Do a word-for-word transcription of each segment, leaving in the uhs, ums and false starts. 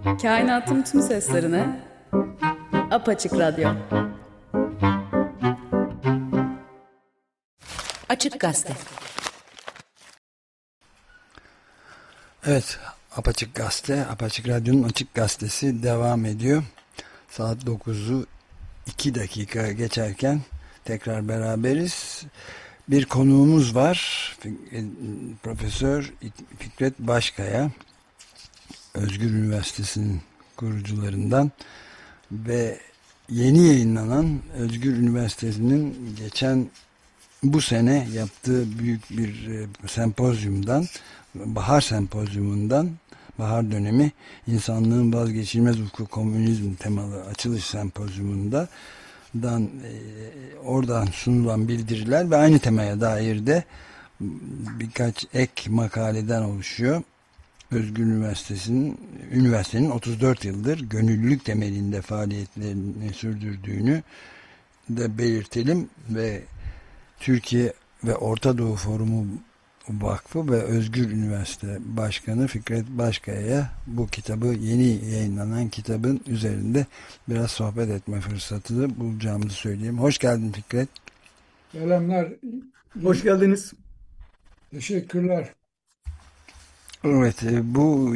Kainatın tüm seslerine apaçık radyo. Açık Gazete. Evet, Apaçık Gazete, Apaçık Radyo'nun Açık Gazetesi devam ediyor. Saat dokuzu iki dakika geçerken tekrar beraberiz. Bir konuğumuz var. Profesör Fikret Başkaya, Özgür Üniversitesi'nin kurucularından ve yeni yayınlanan Özgür Üniversitesi'nin geçen bu sene yaptığı büyük bir sempozyumdan, Bahar Sempozyumundan, Bahar Dönemi İnsanlığın Vazgeçilmez Ufku Komünizm temalı açılış sempozyumundan dan, e, oradan sunulan bildiriler ve aynı temaya dair de birkaç ek makaleden oluşuyor. Özgür Üniversitesi'nin üniversitenin otuz dört yıldır gönüllülük temelinde faaliyetlerini sürdürdüğünü de belirtelim ve Türkiye ve Orta Doğu Forumu Vakfı ve Özgür Üniversite Başkanı Fikret Başkaya'ya bu kitabı, yeni yayınlanan kitabın üzerinde biraz sohbet etme fırsatı bulacağımızı söyleyeyim. Hoş geldin Fikret. Selamlar. Hoş geldiniz. Teşekkürler. Evet, bu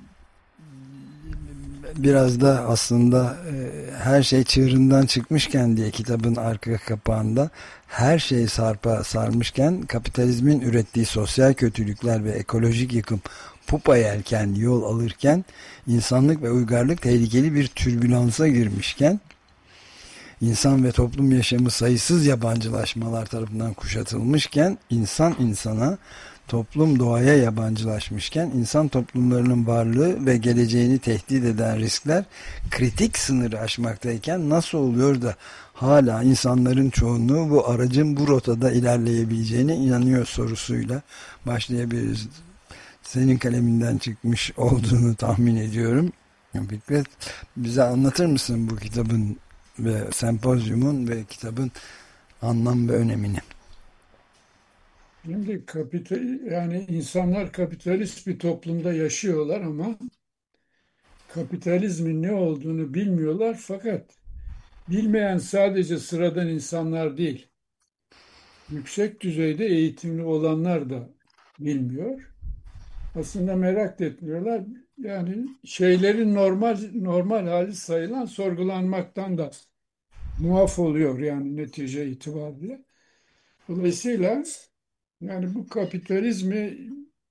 biraz da aslında e, her şey çığırından çıkmışken diye kitabın arka kapağında her şey sarpa sarmışken kapitalizmin ürettiği sosyal kötülükler ve ekolojik yıkım pupa yelken yol alırken insanlık ve uygarlık tehlikeli bir türbülansa girmişken insan ve toplum yaşamı sayısız yabancılaşmalar tarafından kuşatılmışken insan insana, toplum doğaya yabancılaşmışken insan toplumlarının varlığı ve geleceğini tehdit eden riskler kritik sınırı aşmaktayken nasıl oluyor da hala insanların çoğunluğu bu aracın bu rotada ilerleyebileceğine inanıyor sorusuyla başlayabiliriz. Senin kaleminden çıkmış olduğunu tahmin ediyorum. Fikret, bize anlatır mısın bu kitabın ve sempozyumun ve kitabın anlam ve önemini? Şimdi kapital, yani insanlar kapitalist bir toplumda yaşıyorlar ama kapitalizmin ne olduğunu bilmiyorlar. Fakat bilmeyen sadece sıradan insanlar değil, yüksek düzeyde eğitimli olanlar da bilmiyor. Aslında merak da etmiyorlar. Yani şeylerin normal normal hali sayılan sorgulanmaktan da muaf oluyor yani netice itibariyle. Dolayısıyla yani bu kapitalizmi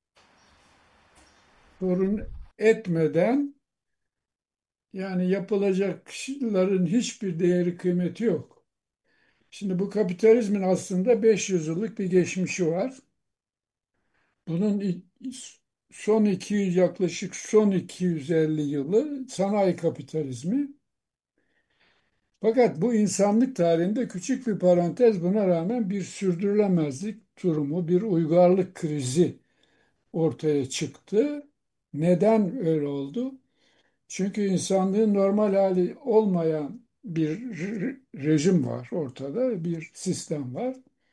sorun etmeden yani yapılacakların hiçbir değeri kıymeti yok. Şimdi bu kapitalizmin aslında beş yüz yıllık bir geçmişi var. Bunun i- son iki yüz yaklaşık son iki yüz elli yılı sanayi kapitalizmi. Fakat bu insanlık tarihinde küçük bir parantez, buna rağmen bir sürdürülemezlik durumu, bir uygarlık krizi ortaya çıktı. Neden öyle oldu? Çünkü insanlığın normal hali olmayan bir re- rejim var ortada, bir sistem var.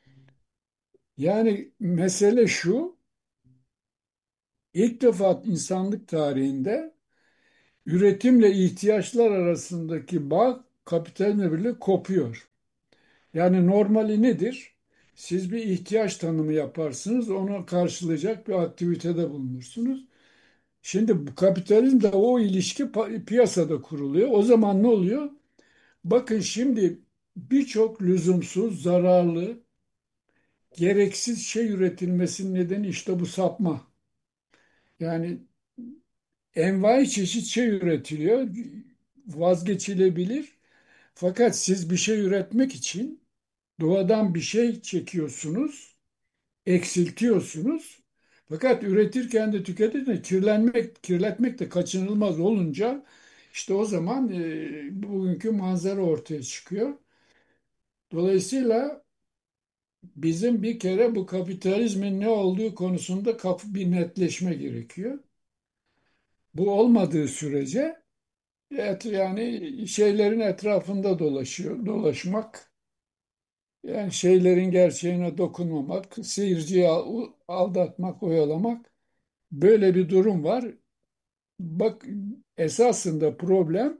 Yani mesele şu, ilk defa insanlık tarihinde üretimle ihtiyaçlar arasındaki bağ kapitalizmle birlikte kopuyor. Yani normali nedir? Siz bir ihtiyaç tanımı yaparsınız, onu karşılayacak bir aktivitede bulunursunuz. Şimdi bu kapitalizmde o ilişki pa- piyasada kuruluyor. O zaman ne oluyor? Bakın şimdi birçok lüzumsuz, zararlı, gereksiz şey üretilmesinin nedeni işte bu sapma. Yani envai çeşit şey üretiliyor, vazgeçilebilir. Fakat siz bir şey üretmek için doğadan bir şey çekiyorsunuz, eksiltiyorsunuz. Fakat üretirken de tüketirken kirlenmek, kirletmek de kaçınılmaz olunca işte o zaman e, bugünkü manzara ortaya çıkıyor. Dolayısıyla bizim bir kere bu kapitalizmin ne olduğu konusunda kapı bir netleşme gerekiyor. Bu olmadığı sürece et, yani şeylerin etrafında dolaşıyor, dolaşmak, yani şeylerin gerçeğine dokunmamak, seyirciyi al- aldatmak, oyalamak, böyle bir durum var. Bak, esasında problem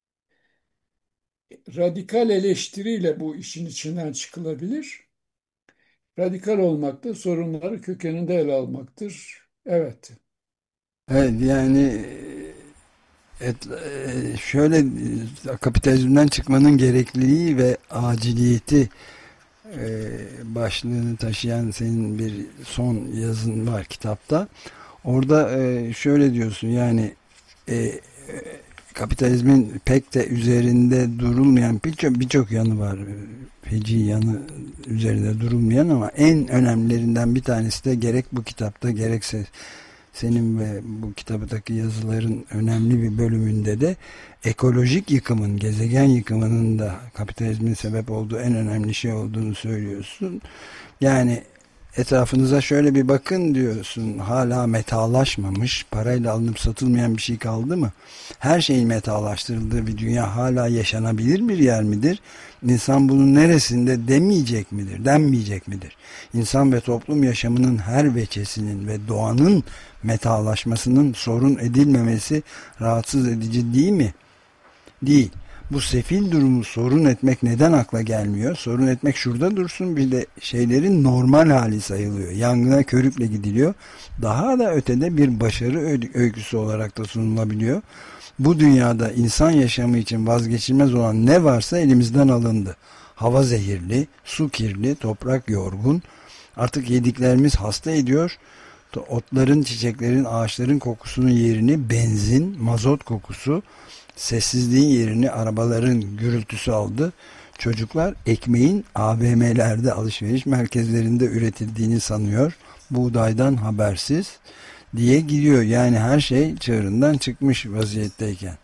radikal eleştiriyle bu işin içinden çıkılabilir. Radikal olmak da sorunları kökeninde ele almaktır. Evet. Evet, yani et, e, şöyle e, kapitalizmden çıkmanın gerekliliği ve aciliyeti e, başlığını taşıyan senin bir son yazın var kitapta. Orada e, şöyle diyorsun, yani e, kapitalizmin pek de üzerinde durulmayan birçok birçok yanı var. Feci yanı üzerinde durulmayan, ama en önemlilerinden bir tanesi de gerek bu kitapta gerekse senin ve bu kitabındaki yazıların önemli bir bölümünde de ekolojik yıkımın, gezegen yıkımının da kapitalizmin sebep olduğu en önemli şey olduğunu söylüyorsun. Yani etrafınıza şöyle bir bakın diyorsun. Hala metalaşmamış, parayla alınıp satılmayan bir şey kaldı mı? Her şeyin metalaştırıldığı bir dünya hala yaşanabilir bir yer midir? İnsan bunun neresinde demeyecek midir, denmeyecek midir? İnsan ve toplum yaşamının her veçesinin ve doğanın metalaşmasının sorun edilmemesi rahatsız edici değil mi? Değil. Bu sefil durumu sorun etmek neden akla gelmiyor? Sorun etmek şurada dursun, bir de şeylerin normal hali sayılıyor. Yangına körükle gidiliyor. Daha da ötede bir başarı öyküsü olarak da sunulabiliyor. Bu dünyada insan yaşamı için vazgeçilmez olan ne varsa elimizden alındı. Hava zehirli, su kirli, toprak yorgun. Artık yediklerimiz hasta ediyor. Otların, çiçeklerin, ağaçların kokusunun yerini benzin, mazot kokusu, sessizliğin yerini arabaların gürültüsü aldı. Çocuklar ekmeğin A V M'lerde, alışveriş merkezlerinde üretildiğini sanıyor. Buğdaydan habersiz diye gidiyor. Yani her şey çığırından çıkmış vaziyetteyken.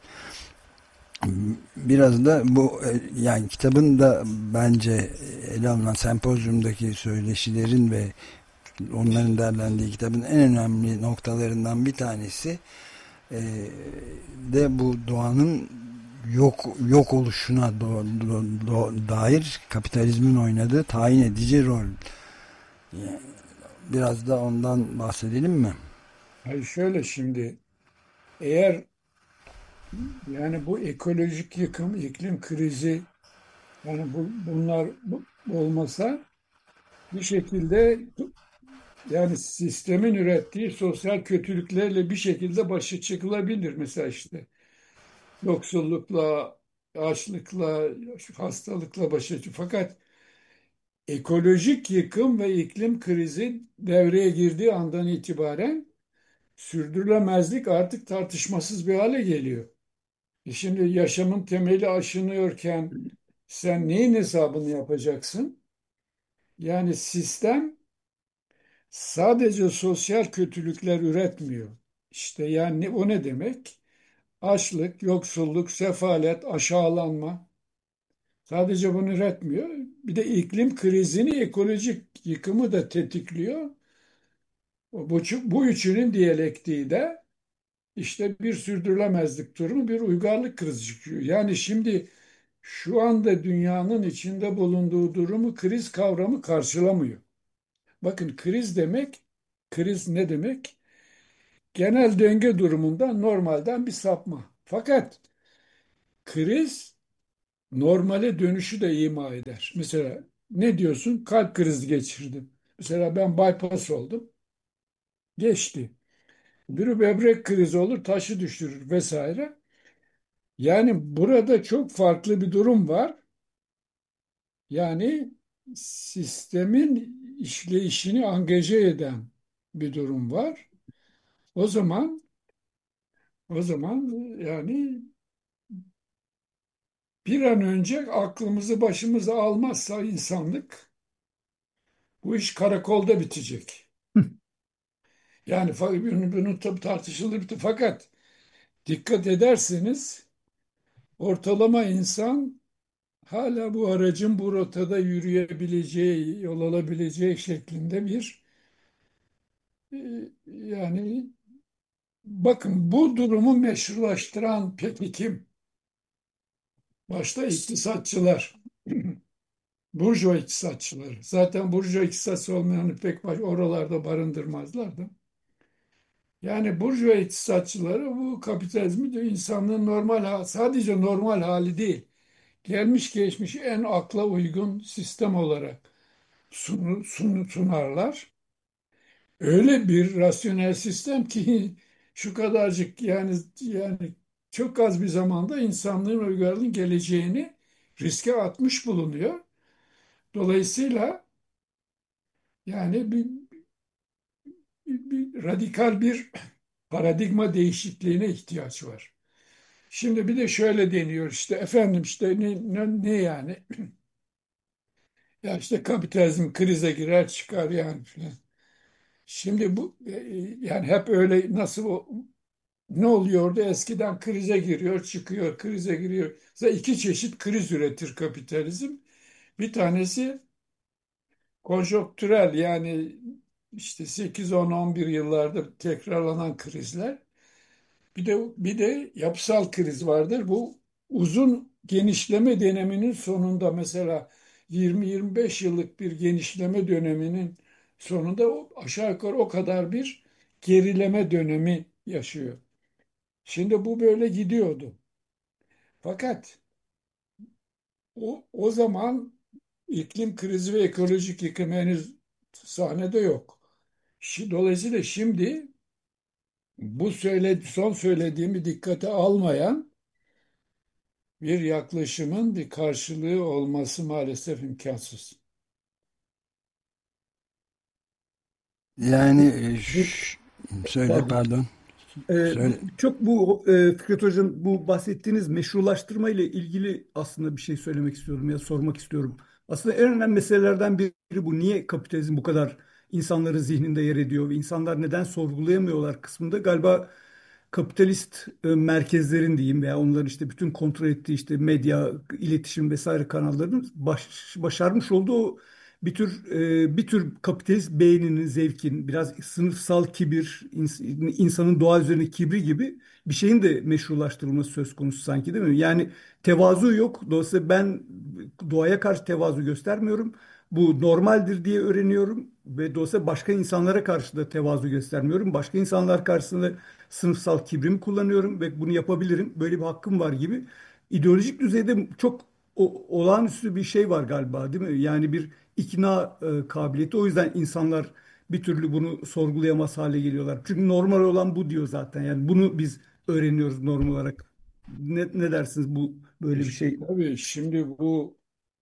Biraz da bu, yani kitabın da bence ele alınan sempozyumdaki söyleşilerin ve onların derlendiği kitabın en önemli noktalarından bir tanesi e, de bu doğanın yok yok oluşuna do, do, do, dair kapitalizmin oynadığı tayin edici rol. Yani biraz da ondan bahsedelim mi? Hayır, şöyle şimdi, eğer yani bu ekolojik yıkım, iklim krizi, yani bu, bunlar bu- olmasa bir şekilde, yani sistemin ürettiği sosyal kötülüklerle bir şekilde başa çıkılabilir. Mesela işte yoksullukla, açlıkla, hastalıkla başa çık. Fakat ekolojik yıkım ve iklim krizi devreye girdiği andan itibaren sürdürülemezlik artık tartışmasız bir hale geliyor. E şimdi yaşamın temeli aşınıyorken sen neyin hesabını yapacaksın? Yani sistem sadece sosyal kötülükler üretmiyor. İşte yani o ne demek? Açlık, yoksulluk, sefalet, aşağılanma. Sadece bunu üretmiyor. Bir de iklim krizini, ekolojik yıkımı da tetikliyor. Bu, bu üçünün diyalektiği de işte bir sürdürülemezlik durumu, bir uygarlık krizi çıkıyor. Yani şimdi şu anda dünyanın içinde bulunduğu durumu kriz kavramı karşılamıyor. Bakın, kriz demek, kriz ne demek? Genel döngü durumunda normalden bir sapma. Fakat kriz normale dönüşü de ima eder. Mesela ne diyorsun? Kalp krizi geçirdim. Mesela ben bypass oldum. Geçti. Bir böbrek krizi olur, taşı düşürür vesaire. Yani burada çok farklı bir durum var. Yani sistemin işleyişini angaje eden bir durum var. O zaman o zaman yani bir an önce aklımızı başımıza almazsa insanlık, bu iş karakolda bitecek. Yani fa- bunu, bunu tabii tartışılır. Fakat dikkat ederseniz ortalama insan hala bu aracın bu rotada yürüyebileceği, yol alabileceği şeklinde bir e, yani bakın, bu durumu meşrulaştıran peki kim? Başta iktisatçılar, burjuva iktisatçıları. Zaten burjuva iktisatçı olmayanı pek baş, oralarda barındırmazlar da. Yani burjuva iktisatçıları bu kapitalizmi de insanlığın normal ha- sadece normal hali değil, gelmiş geçmiş en akla uygun sistem olarak sunu, sunu- sunarlar. Öyle bir rasyonel sistem ki şu kadarcık yani yani çok az bir zamanda insanlığın uygarlığın geleceğini riske atmış bulunuyor. Dolayısıyla yani bir, bir, bir radikal bir paradigma değişikliğine ihtiyaç var. Şimdi bir de şöyle deniyor işte efendim işte ne, ne, ne yani? Ya işte kapitalizm krize girer çıkar yani filan. Şimdi bu e, yani hep öyle nasıl o, ne oluyordu? Eskiden krize giriyor, çıkıyor, krize giriyor. Zaten iki çeşit kriz üretir kapitalizm. Bir tanesi konjonktürel yani işte sekiz, on, on bir yıllarda tekrarlanan krizler. Bir de bir de yapısal kriz vardır. Bu uzun genişleme döneminin sonunda mesela yirmi yirmi beş yıllık bir genişleme döneminin sonunda o- aşağı yukarı o kadar bir gerileme dönemi yaşıyor. Şimdi bu böyle gidiyordu. Fakat o, o zaman iklim krizi ve ekolojik yıkım henüz sahnede yok. Şi- Dolayısıyla şimdi bu söyle, son söylediğimi dikkate almayan bir yaklaşımın bir karşılığı olması maalesef imkansız. Yani e, Bu, ş- söyle pardon. pardon. Ee, Söyle. çok bu e, Fikret Hocam bu bahsettiğiniz meşrulaştırma ile ilgili aslında bir şey söylemek istiyorum ya sormak istiyorum. Aslında en önemli meselelerden biri bu. Niye kapitalizm bu kadar insanların zihninde yer ediyor ve insanlar neden sorgulayamıyorlar kısmında galiba kapitalist e, merkezlerin diyeyim veya onların işte bütün kontrol ettiği işte medya, iletişim vesaire kanallarının baş- başarmış olduğu o bir tür e, bir tür kapitalist beyninin, zevkin, biraz sınıfsal kibir, ins- insanın doğa üzerine kibri gibi bir şeyin de meşrulaştırılması söz konusu sanki değil mi? Yani tevazu yok. Dolayısıyla ben doğaya karşı tevazu göstermiyorum. Bu normaldir diye öğreniyorum ve dolayısıyla başka insanlara karşı da tevazu göstermiyorum. Başka insanlar karşısında sınıfsal kibrimi kullanıyorum ve bunu yapabilirim. Böyle bir hakkım var gibi. İdeolojik düzeyde çok o, olağanüstü bir şey var galiba değil mi? Yani bir ikna e, kabiliyeti. O yüzden insanlar bir türlü bunu sorgulayamaz hale geliyorlar. Çünkü normal olan bu diyor zaten. Yani bunu biz öğreniyoruz normal olarak. Ne, ne dersiniz bu böyle bir şey? Tabii şimdi bu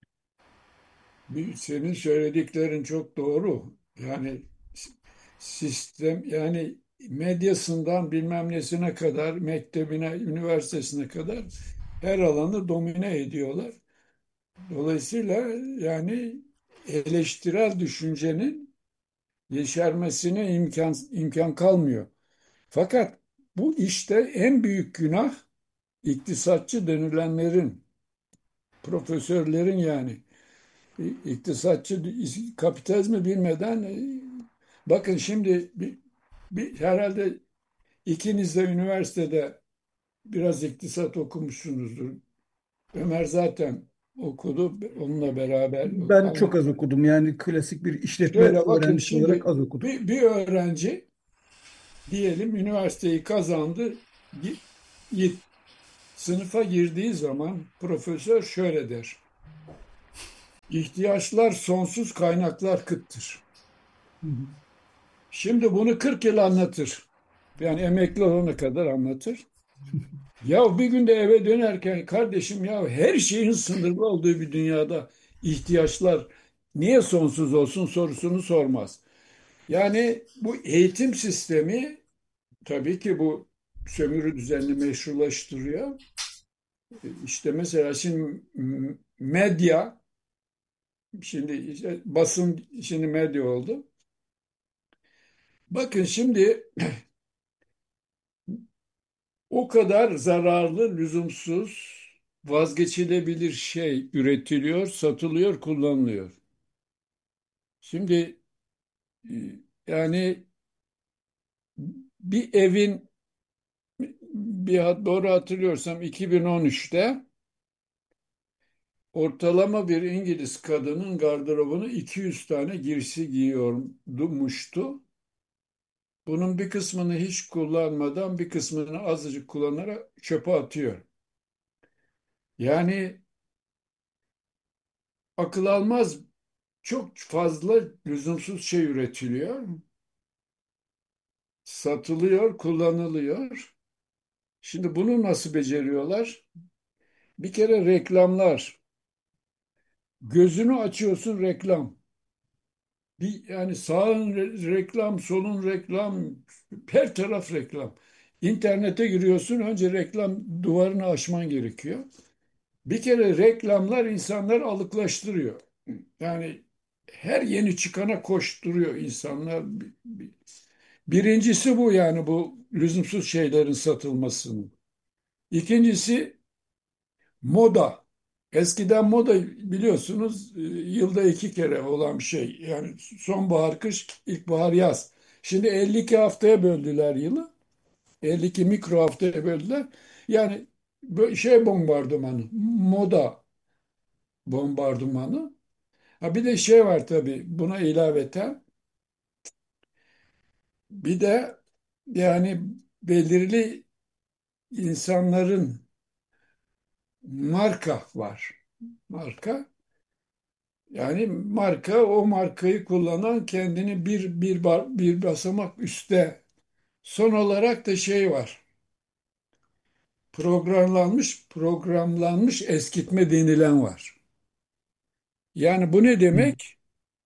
bir, senin söylediklerin çok doğru. Yani s- sistem yani medyasından bilmem nesine kadar, mektebine, üniversitesine kadar her alanı domine ediyorlar. Dolayısıyla yani eleştirel düşüncenin yeşermesine imkan imkan kalmıyor. Fakat bu işte en büyük günah iktisatçı denilenlerin, profesörlerin yani iktisatçı kapitalizmi bilmeden e, bakın şimdi bir, bir, herhalde ikiniz de üniversitede biraz iktisat okumuşsunuzdur. Ömer zaten okudu. Onunla beraber Ben aynı. çok az okudum. Yani klasik bir işletme Şöyle bakın öğrencisi olarak şimdi az okudum. bir, bir öğrenci diyelim üniversiteyi kazandı. Gi- Sınıfa girdiği zaman profesör şöyle der. İhtiyaçlar sonsuz, kaynaklar kıttır. Hı hı. Şimdi bunu kırk yıl anlatır. Yani emekli olana kadar anlatır. Ya bir günde eve dönerken kardeşim ya her şeyin sınırlı olduğu bir dünyada ihtiyaçlar niye sonsuz olsun sorusunu sormaz. Yani bu eğitim sistemi tabii ki bu sömürü düzenini meşrulaştırıyor. İşte mesela şimdi medya, şimdi işte basın şimdi medya oldu. Bakın şimdi o kadar zararlı, lüzumsuz, vazgeçilebilir şey üretiliyor, satılıyor, kullanılıyor. Şimdi e, yani bir evin bir doğru hatırlıyorsam iki bin on üçte ortalama bir İngiliz kadının gardırobunu iki yüz tane giysi giyiyormuştu. bunun bir kısmını hiç kullanmadan bir kısmını azıcık kullanarak çöpe atıyor. Yani akıl almaz çok fazla lüzumsuz şey üretiliyor, satılıyor, kullanılıyor. Şimdi bunu nasıl beceriyorlar? Bir kere reklamlar. Gözünü açıyorsun reklam. Bir, yani sağın re- reklam, solun reklam, her taraf reklam. İnternete giriyorsun, önce reklam duvarını aşman gerekiyor. Bir kere reklamlar insanları alıklaştırıyor. Yani her yeni çıkana koşturuyor insanlar. Birincisi bu, yani bu lüzumsuz şeylerin satılmasının. İkincisi moda. Eskiden moda biliyorsunuz e, yılda iki kere olan bir şey. Yani sonbahar, kış, ilkbahar, yaz. Şimdi elli iki haftaya böldüler yılı. elli iki mikro haftaya böldüler. Yani bö- şey bombardımanı, moda bombardımanı. Ha bir de şey var tabii buna ilaveten. Bir de yani belirli insanların marka var. Marka. Yani marka, o markayı kullanan kendini bir bir bar- bir basamak üstte. Son olarak da şey var. Programlanmış programlanmış eskitme denilen var. Yani bu ne Hı. demek?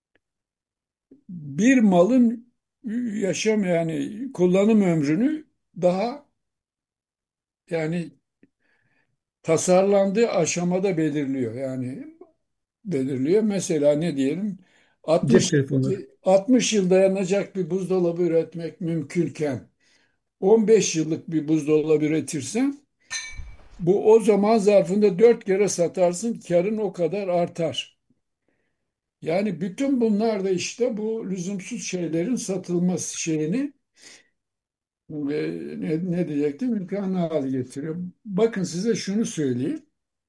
Bir malın yaşam, yani kullanım ömrünü daha, yani tasarlandığı aşamada belirliyor. Yani belirliyor. Mesela ne diyelim? Cep 60 telefonları. altmış yıl dayanacak bir buzdolabı üretmek mümkünken on beş yıllık bir buzdolabı üretirsen bu o zaman zarfında dört kere satarsın, karın o kadar artar. Yani bütün bunlar da işte bu lüzumsuz şeylerin satılması şeyini ve ne, ne diyecektim imkanı hale getiriyor. Bakın size şunu söyleyeyim.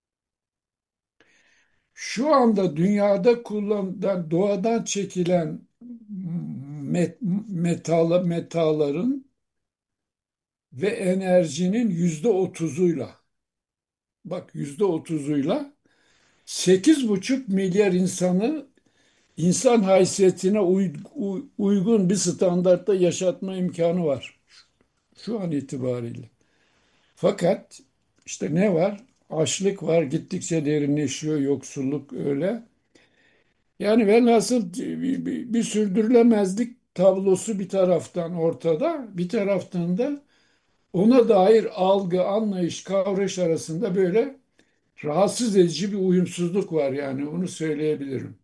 Şu anda dünyada kullanılan doğadan çekilen met, metal, metalların ve enerjinin yüzde otuzuyla, bak yüzde otuzuyla sekiz buçuk milyar insanı insan haysiyetine uy- uy- uygun bir standartta yaşatma imkanı var şu an itibariyle. Fakat işte ne var? Açlık var, gittikçe derinleşiyor, yoksulluk öyle. Yani velhasıl bir, bir, bir sürdürülemezlik tablosu bir taraftan ortada, bir taraftan da ona dair algı, anlayış, kavrayış arasında böyle rahatsız edici bir uyumsuzluk var, yani onu söyleyebilirim.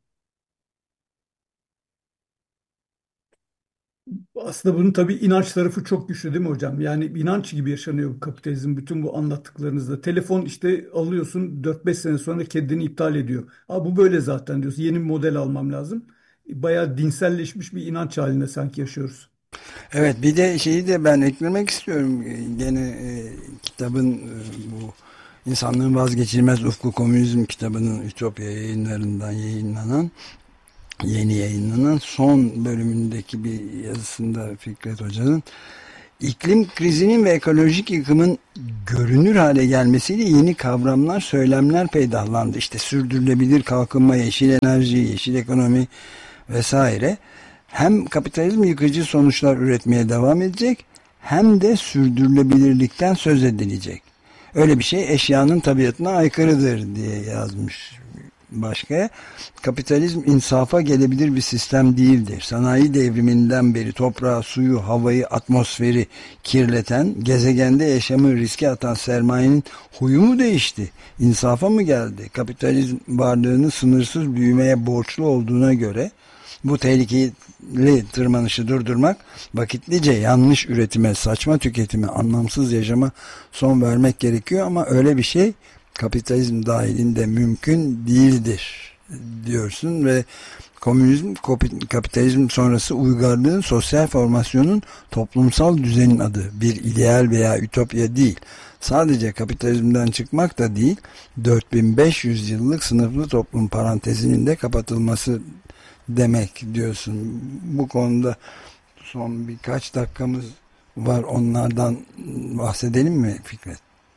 Aslında bunun tabii inanç tarafı çok güçlü değil mi hocam? Yani inanç gibi yaşanıyor bu kapitalizm bütün bu anlattıklarınızda. Telefon işte alıyorsun dört beş sene sonra kendini iptal ediyor. Aa, bu böyle zaten diyorsun. Yeni bir model almam lazım. Bayağı dinselleşmiş bir inanç halinde sanki yaşıyoruz. Evet, bir de şeyi de ben eklemek istiyorum. Ee, Gene e, kitabın e, bu insanlığın vazgeçilmez ufku komünizm kitabının Ütopya yayınlarından yayınlanan yeni yayınlanan son bölümündeki bir yazısında Fikret Hoca'nın iklim krizinin ve ekolojik yıkımın görünür hale gelmesiyle yeni kavramlar, söylemler peydahlandı. İşte sürdürülebilir kalkınma, yeşil enerji, yeşil ekonomi vesaire. Hem kapitalizm yıkıcı sonuçlar üretmeye devam edecek, hem de sürdürülebilirlikten söz edilecek. Öyle bir şey eşyanın tabiatına aykırıdır diye yazmış başkaya. Kapitalizm insafa gelebilir bir sistem değildir. Sanayi devriminden beri toprağı, suyu, havayı, atmosferi kirleten, gezegende yaşamı riske atan sermayenin huyu mu değişti? İnsafa mı geldi? Kapitalizm varlığını sınırsız büyümeye borçlu olduğuna göre bu tehlikeli tırmanışı durdurmak, vakitlice yanlış üretime, saçma tüketime, anlamsız yaşama son vermek gerekiyor ama öyle bir şey kapitalizm dahilinde mümkün değildir diyorsun ve komünizm, kapitalizm sonrası uygarlığın, sosyal formasyonun, toplumsal düzenin adı. Bir ideal veya ütopya değil. Sadece kapitalizmden çıkmak da değil, dört bin beş yüz yıllık sınıflı toplum parantezinin de kapatılması demek diyorsun. Bu konuda son birkaç dakikamız var. Onlardan bahsedelim mi Fikret?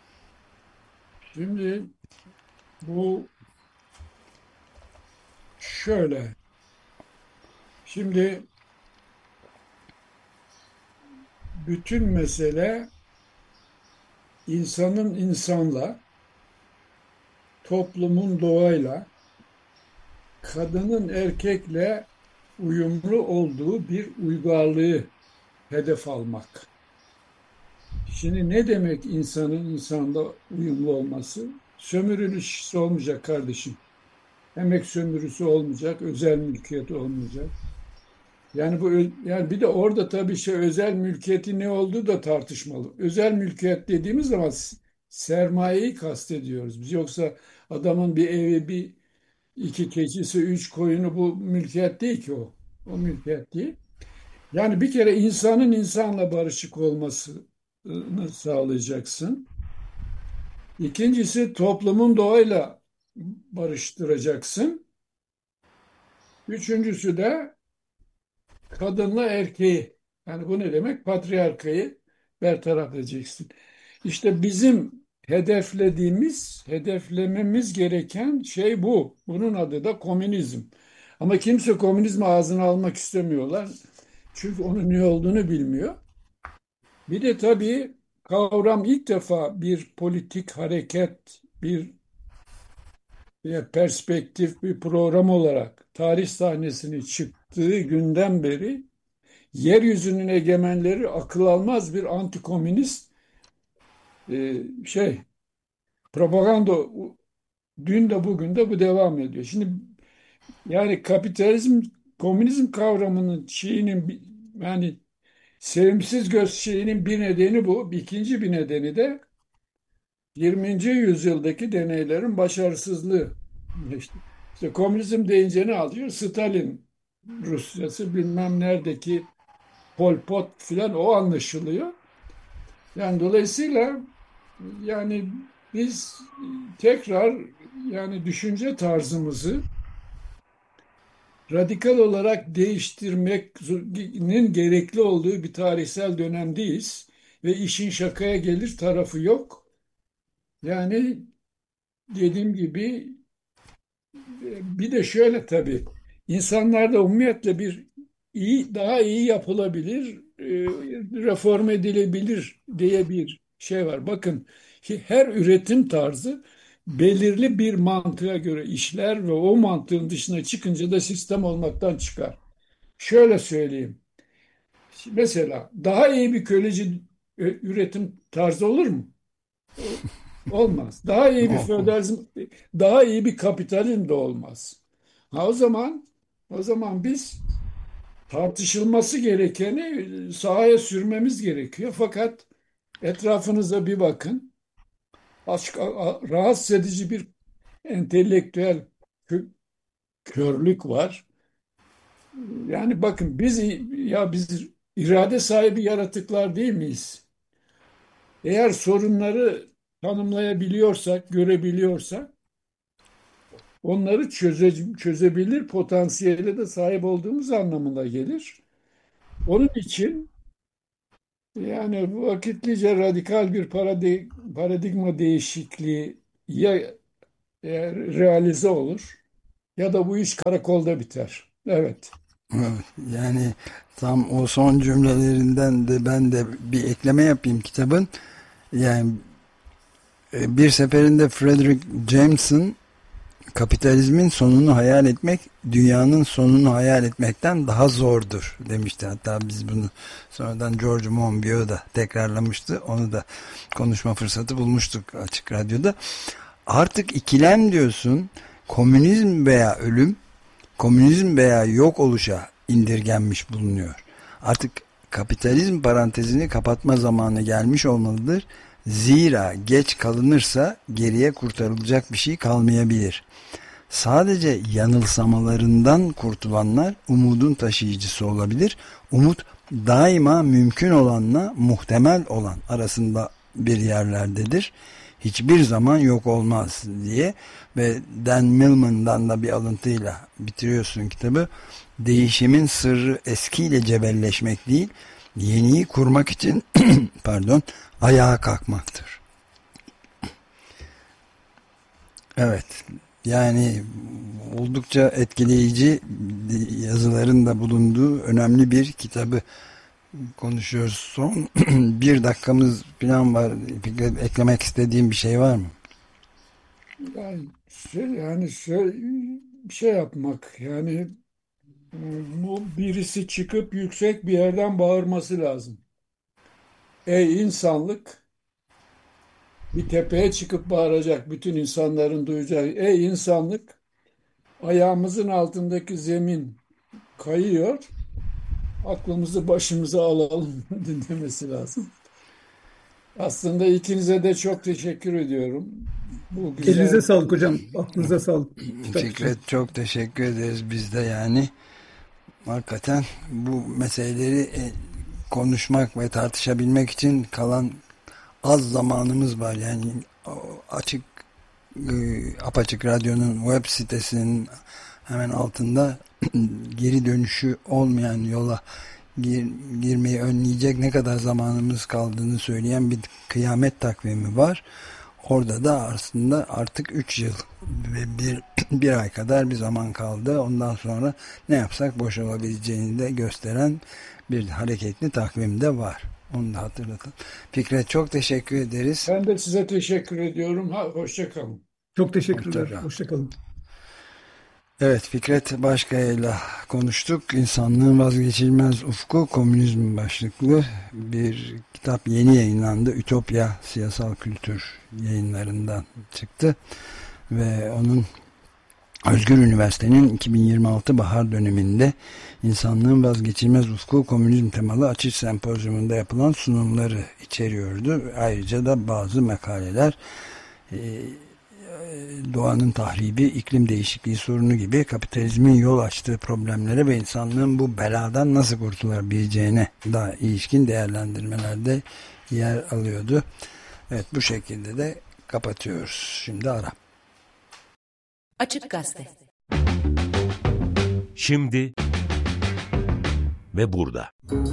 Şimdi bu şöyle. Şimdi bütün mesele insanın insanla, toplumun doğayla, kadının erkekle uyumlu olduğu bir uygarlığı hedef almak. Şimdi ne demek insanın insanla uyumlu olması? Sömürülüş olmayacak kardeşim. Emek sömürüsü olmayacak, özel mülkiyet olmayacak. Yani bu yani bir de orada tabii şey özel mülkiyeti ne olduğu da tartışmalı. Özel mülkiyet dediğimiz zaman sermayeyi kastediyoruz biz. Yoksa adamın bir evi, bir iki keçisi, üç koyunu bu mülkiyet değil ki o. O mülkiyet değil. Yani bir kere insanın insanla barışık olmasını sağlayacaksın. İkincisi toplumun doğayla barıştıracaksın. Üçüncüsü de kadınla erkeği. Yani bu ne demek? Patriarkayı bertaraf edeceksin. İşte bizim hedeflediğimiz, hedeflememiz gereken şey bu. Bunun adı da komünizm. Ama kimse komünizmi ağzına almak istemiyorlar. Çünkü onun ne olduğunu bilmiyor. Bir de tabii kavram ilk defa bir politik hareket, bir bir perspektif, bir program olarak tarih sahnesine çıktığı günden beri yeryüzünün egemenleri akıl almaz bir antikomünist e, şey propaganda dün de bugün de bu devam ediyor. Şimdi yani kapitalizm komünizm kavramının şeyinin bir- yani sevimsiz göz şeyinin bir nedeni bu. İkinci bir nedeni de yirminci yüzyıldaki deneylerin başarısızlığı. İşte, işte komünizm deyince ne alıyor? Stalin Rusyası bilmem neredeki Pol Pot filan o anlaşılıyor. Yani dolayısıyla yani biz tekrar yani düşünce tarzımızı radikal olarak değiştirmenin gerekli olduğu bir tarihsel dönemdeyiz ve işin şakaya gelir tarafı yok. Yani dediğim gibi bir de şöyle tabii insanlarda umumiyetle bir iyi daha iyi yapılabilir, e, reform edilebilir diye bir şey var. Bakın ki her üretim tarzı belirli bir mantığa göre işler ve o mantığın dışına çıkınca da sistem olmaktan çıkar. Şöyle söyleyeyim. Mesela daha iyi bir köleci e, üretim tarzı olur mu? Olmaz. Daha iyi bir feodalizm, daha iyi bir kapitalizm de olmaz. Ha o zaman o zaman biz tartışılması gerekeni sahaya sürmemiz gerekiyor. Fakat etrafınıza bir bakın. Açık, rahatsız edici bir entelektüel kö- körlük var. Yani bakın biz ya biz irade sahibi yaratıklar değil miyiz? Eğer sorunları tanımlayabiliyorsak, görebiliyorsak onları çöze, çözebilir potansiyele de sahip olduğumuz anlamına gelir. Onun için yani vakitlice radikal bir paradi- paradigma değişikliği ya e, realize olur ya da bu iş karakolda biter. Evet. Evet, yani tam o son cümlelerinden de ben de bir ekleme yapayım kitabın. Yani e, bir seferinde Frederick Jameson kapitalizmin sonunu hayal etmek dünyanın sonunu hayal etmekten daha zordur demişti. Hatta biz bunu sonradan George Monbiot da tekrarlamıştı. Onu da konuşma fırsatı bulmuştuk Açık Radyo'da. Artık ikilem diyorsun, komünizm veya ölüm, komünizm veya yok oluşa indirgenmiş bulunuyor. Artık kapitalizm parantezini kapatma zamanı gelmiş olmalıdır. Zira geç kalınırsa geriye kurtarılacak bir şey kalmayabilir. Sadece yanılsamalarından kurtulanlar umudun taşıyıcısı olabilir. Umut daima mümkün olanla muhtemel olan arasında bir yerlerdedir. Hiçbir zaman yok olmaz diye. Ve Dan Millman'dan da bir alıntıyla bitiriyorsun kitabı. Değişimin sırrı eskiyle cebelleşmek değil, yeniyi kurmak için pardon, ayağa kalkmaktır. Evet, yani oldukça etkileyici yazıların da bulunduğu önemli bir kitabı konuşuyoruz. Son bir dakikamız falan var. Eklemek istediğim bir şey var mı? Yani şey, yani şey, bir şey yapmak, yani bu birisi çıkıp yüksek bir yerden bağırması lazım. Ey insanlık, bir tepeye çıkıp bağıracak, bütün insanların duyacağı. Ey insanlık, ayağımızın altındaki zemin kayıyor, aklımızı başımıza alalım demesi lazım. Aslında ikinize de çok teşekkür ediyorum. Bu güzel. Elinize sağlık hocam. Aklınıza sağlık. Fikret, çok teşekkür ederiz biz de yani. Hakikaten bu meseleleri konuşmak ve tartışabilmek için kalan az zamanımız var. Yani açık Apaçık Radyo'nun web sitesinin hemen altında geri dönüşü olmayan yola gir, girmeyi önleyecek ne kadar zamanımız kaldığını söyleyen bir kıyamet takvimi var. Orada da aslında artık üç yıl ve bir, bir ay kadar bir zaman kaldı. Ondan sonra ne yapsak boş olabileceğini de gösteren bir hareketli takvim de var. Onu da hatırlatalım. Fikret, çok teşekkür ederiz. Ben de size teşekkür ediyorum. Ha, hoşça kalın. Çok teşekkürler. Hoşça kalın. Evet, Fikret Başkaya'yla konuştuk. İnsanlığın Vazgeçilmez Ufku, Komünizm başlıklı bir kitap yeni yayınlandı. Ütopya Siyasal Kültür yayınlarından çıktı. Ve onun Özgür Üniversite'nin iki bin yirmi altı bahar döneminde İnsanlığın Vazgeçilmez Ufku, Komünizm temalı açış sempozyumunda yapılan sunumları içeriyordu. Ayrıca da bazı makaleler, doğanın tahribi, iklim değişikliği sorunu gibi kapitalizmin yol açtığı problemlere ve insanlığın bu beladan nasıl kurtulabileceğine daha ilişkin değerlendirmelerde yer alıyordu. Evet, bu şekilde de kapatıyoruz. Şimdi ara. Açık Gazete. Şimdi ve burada.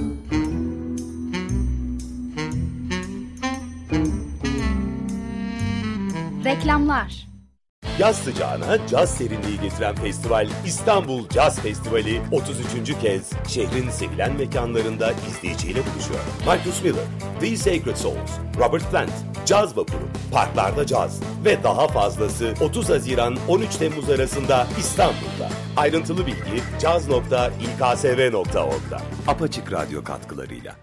Reklamlar. Yaz sıcağına caz serinliği getiren festival İstanbul Caz Festivali otuz üçüncü kez şehrin sevilen mekanlarında izleyiciyle buluşuyor. Marcus Miller, The Sacred Souls, Robert Plant, Caz Vapuru, Parklarda Caz ve daha fazlası otuz Haziran on üç Temmuz arasında İstanbul'da. Ayrıntılı bilgi caz nokta i k s v nokta org'da. Apaçık Radyo katkılarıyla.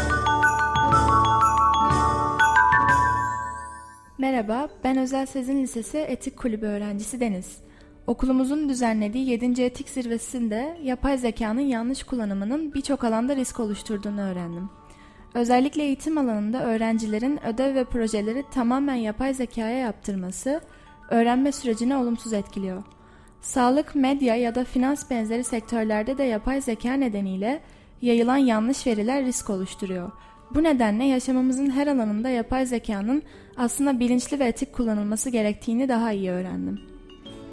Merhaba, ben Özel Sezin Lisesi Etik Kulübü öğrencisi Deniz. Okulumuzun düzenlediği yedinci Etik Zirvesi'nde yapay zekanın yanlış kullanımının birçok alanda risk oluşturduğunu öğrendim. Özellikle eğitim alanında öğrencilerin ödev ve projeleri tamamen yapay zekaya yaptırması, öğrenme sürecini olumsuz etkiliyor. Sağlık, medya ya da finans benzeri sektörlerde de yapay zeka nedeniyle yayılan yanlış veriler risk oluşturuyor. Bu nedenle yaşamımızın her alanında yapay zekanın aslında bilinçli ve etik kullanılması gerektiğini daha iyi öğrendim.